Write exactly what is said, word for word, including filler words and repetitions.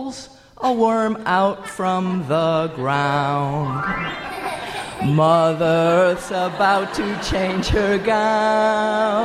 pulls a worm out from the ground. Mother Earth's about to change her gown.